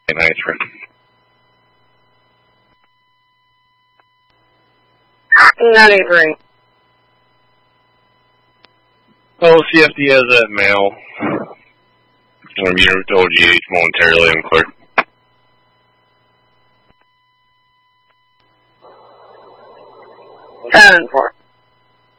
Nice, friend. 93. Oh, CFD has that mail. I'm going to be with OGH momentarily and clear. Seven 4.